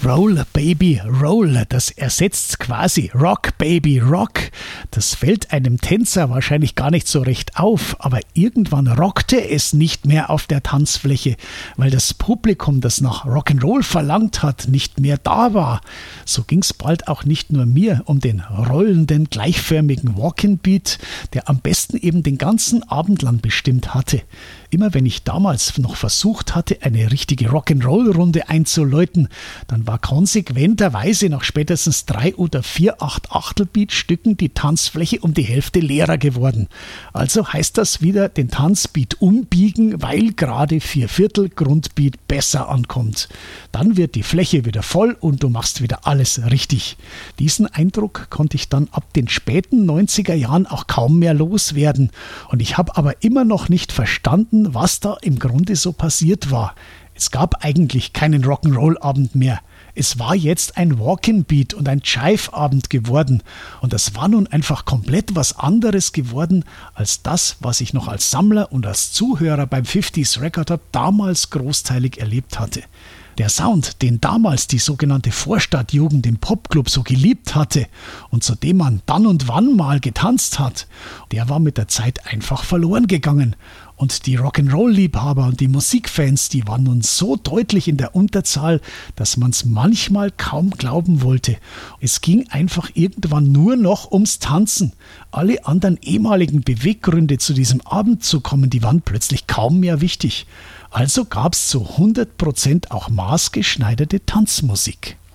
Roll, Baby, Roll, das ersetzt quasi Rock, Baby, Rock. Das fällt einem Tänzer wahrscheinlich gar nicht so recht auf, aber irgendwann rockte es nicht mehr auf der Tanzfläche, weil das Publikum, das nach Rock'n'Roll verlangt hat, nicht mehr da war. So ging's bald auch nicht nur mir um den rollenden, gleichförmigen Walking-Beat, der am besten eben den ganzen Abend lang bestimmt hatte. Immer wenn ich damals noch versucht hatte, eine richtige Rock'n'Roll-Runde einzuläuten, dann war konsequenterweise nach spätestens 3 oder 4 8-Achtel-Beat-Stücken die Tanzfläche um die Hälfte leerer geworden. Also heißt das wieder den Tanzbeat umbiegen, weil gerade 4/4 Grundbeat besser ankommt. Dann wird die Fläche wieder voll und du machst wieder alles richtig. Diesen Eindruck konnte ich dann ab den späten 90er Jahren auch kaum mehr loswerden. Und ich habe aber immer noch nicht verstanden, was da im Grunde so passiert war. Es gab eigentlich keinen Rock'n'Roll-Abend mehr. Es war jetzt ein Walking-Beat und ein Jive-Abend geworden. Und das war nun einfach komplett was anderes geworden als das, was ich noch als Sammler und als Zuhörer beim 50s Record Hub damals großteilig erlebt hatte. Der Sound, den damals die sogenannte Vorstadtjugend im Popclub so geliebt hatte und zu dem man dann und wann mal getanzt hat, der war mit der Zeit einfach verloren gegangen. Und die Rock'n'Roll-Liebhaber und die Musikfans, die waren nun so deutlich in der Unterzahl, dass man es manchmal kaum glauben wollte. Es ging einfach irgendwann nur noch ums Tanzen. Alle anderen ehemaligen Beweggründe, zu diesem Abend zu kommen, die waren plötzlich kaum mehr wichtig. Also gab es zu 100% auch maßgeschneiderte Tanzmusik.